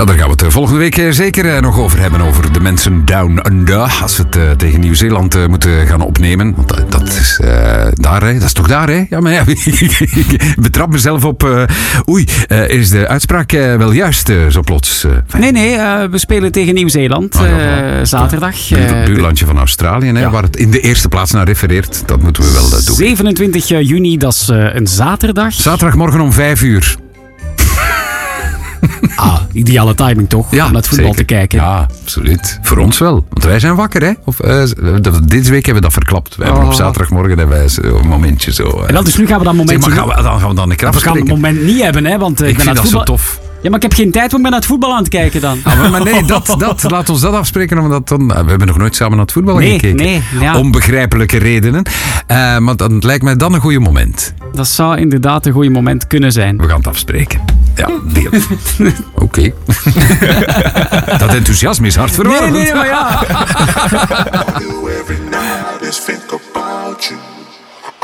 daar gaan we het volgende week zeker nog over hebben. Over de mensen down under. Als we het tegen Nieuw-Zeeland moeten gaan opnemen. Want dat is daar, hè? Dat is toch daar, hè? Ja, maar ja, ik betrap mezelf op... is de uitspraak wel juist zo plots? Nee, we spelen tegen Nieuw-Zeeland zaterdag. Buurlandje van Australië, hè, waar het in de eerste plaats naar refereert. Dat moeten we wel doen. 27 juni, dat is een zaterdag. Zaterdagmorgen om 5:00. Ideale timing toch? Om naar het voetbal te kijken. Ja, absoluut. Voor ons wel. Want wij zijn wakker, hè? Deze week hebben we dat verklapt. Wij hebben op zaterdagmorgen een momentje zo. En dus nu gaan we dat momentje... Zeg, maar gaan we dan een kracht spreken? We gaan het moment niet hebben, hè? Want ik vind dat zo tof. Ja, maar ik heb geen tijd, want ik ben naar het voetbal aan het kijken dan. Maar nee, laat ons dat afspreken. Omdat we hebben nog nooit samen naar het voetbal gekeken. Nee, ja. Onbegrijpelijke redenen. Maar dat lijkt mij dan een goed moment. Dat zou inderdaad een goed moment kunnen zijn. We gaan het afspreken. Ja, deal. Oké. Dat enthousiasme is hard verwarmend. Nee, maar ja.